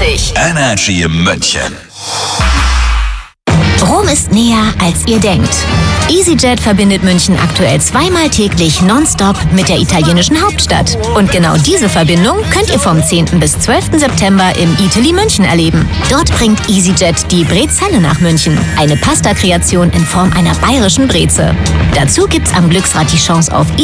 20. Energy München. Rom ist näher, als ihr denkt. EasyJet verbindet München aktuell zweimal täglich nonstop mit der italienischen Hauptstadt. Und genau diese Verbindung könnt ihr vom 10. bis 12. September im Eataly München erleben. Dort bringt EasyJet die Brezelle nach München. Eine Pasta-Kreation in Form einer bayerischen Breze. Dazu gibt's am Glücksrad die Chance auf